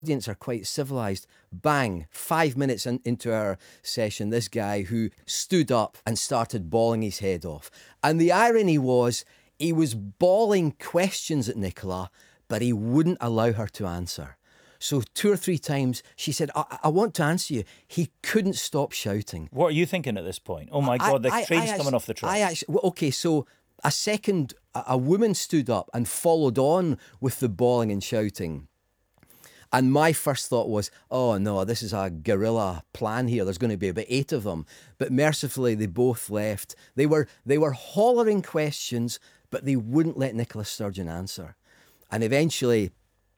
audience are quite civilised. Bang, 5 minutes into our session, this guy who stood up and started bawling his head off. And the irony was, he was bawling questions at Nicola, but he wouldn't allow her to answer. So 2 or 3 times she said, I want to answer you. He couldn't stop shouting. What are you thinking at this point? Oh my God, the train's coming off the track. Okay, so a woman stood up and followed on with the bawling and shouting. And my first thought was, oh no, this is a guerrilla plan here. There's going to be about 8 of them. But mercifully, they both left. They were hollering questions, but they wouldn't let Nicola Sturgeon answer. And eventually,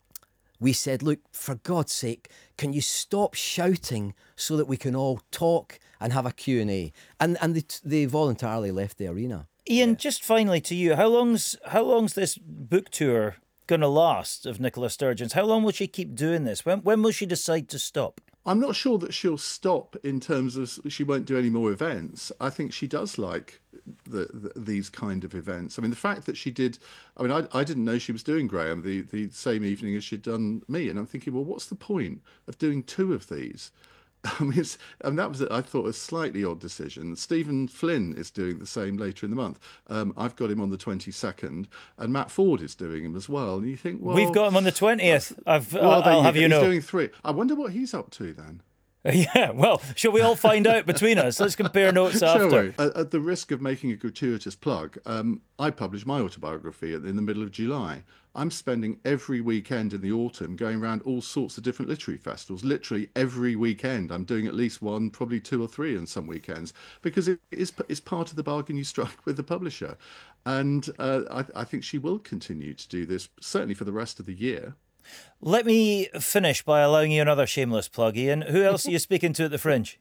we said, look, for God's sake, can you stop shouting so that we can all talk and have a Q&A? And they voluntarily left the arena. Ian, just finally to you, how long's this book tour going to last of Nicola Sturgeon's? How long will she keep doing this? When will she decide to stop? I'm not sure that she'll stop in terms of she won't do any more events. I think she does like these kind of events. I mean, the fact that she did, I mean, I didn't know she was doing Graham the same evening as she'd done me. And I'm thinking, well, what's the point of doing 2 of these? I mean, that was, I thought, a slightly odd decision. Stephen Flynn is doing the same later in the month. I've got him on the 22nd, and Matt Ford is doing him as well. And you think, well, we've got him on the 20th. I'll have you know. He's doing 3. I wonder what he's up to then. Yeah, well, shall we all find out between us? Let's compare notes after. At the risk of making a gratuitous plug, I published my autobiography in the middle of July. I'm spending every weekend in the autumn going around all sorts of different literary festivals. Literally every weekend, I'm doing at least 1, probably 2 or 3 on some weekends, because it's part of the bargain you strike with the publisher. And I think she will continue to do this, certainly for the rest of the year. Let me finish by allowing you another shameless plug, Ian. Who else are you speaking to at the Fringe?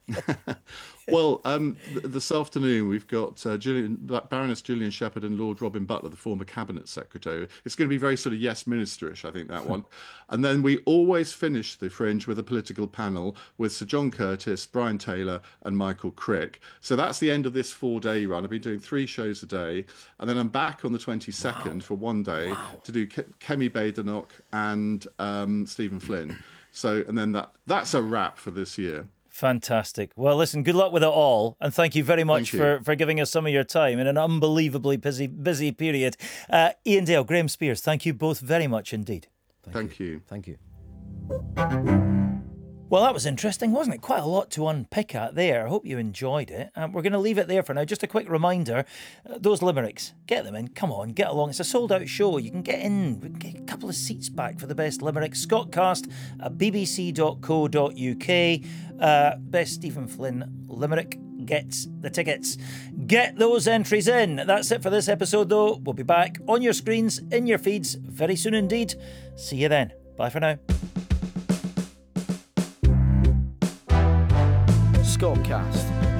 Well, this afternoon we've got Baroness Gillian Shepherd and Lord Robin Butler, the former Cabinet Secretary. It's going to be very sort of yes ministerish, I think, that one. And then we always finish the Fringe with a political panel with Sir John Curtis, Brian Taylor and Michael Crick. So that's the end of this 4-day run. I've been doing 3 shows a day. And then I'm back on the 22nd for 1 day to do Kemi Badenoch and Stephen Flynn. So, and then that's a wrap for this year. Fantastic. Well, listen, good luck with it all. And thank you very much for giving us some of your time in an unbelievably busy period. Ian Dale, Graham Spears, thank you both very much indeed. Thank you. Thank you. Well, that was interesting, wasn't it? Quite a lot to unpick at there. I hope you enjoyed it. We're going to leave it there for now. Just a quick reminder, those limericks, get them in. Come on, get along. It's a sold-out show. You can get in. We can get a couple of seats back for the best limericks. Scottcast at bbc.co.uk. Best Stephen Flynn limerick gets the tickets. Get those entries in. That's it for this episode, though. We'll be back on your screens, in your feeds, very soon indeed. See you then. Bye for now. Scottcast.